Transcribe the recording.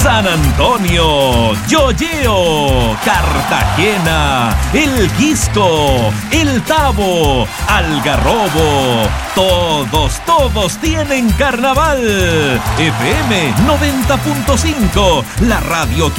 San Antonio, Yoyeo, Cartagena, El Quisco, El Tabo, Algarrobo. Todos tienen carnaval. FM 90.5, la radio que